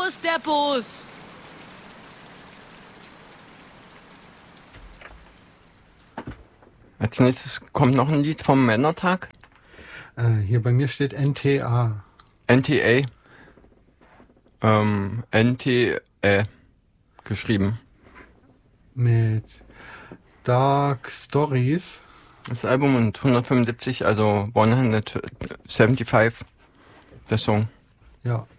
ist der Bus? Als nächstes kommt noch ein Lied vom Männertag. Hier bei mir steht NTA. NTA. NTA geschrieben. Mit Dark Stories. Das Album und 175, also 175, der Song. Ja.